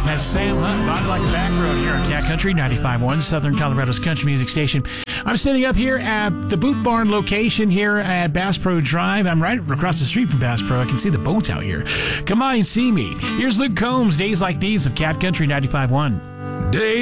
That's Sam Hunt, Body Like a Back Road here on Cat Country 95.1, Southern Colorado's country music station. I'm sitting up here at the Boot Barn location here at Bass Pro Drive. I'm right across the street from Bass Pro. I can see the boats out here. Come by and see me. Here's Luke Combs, Days Like These of Cat Country 95.1. Days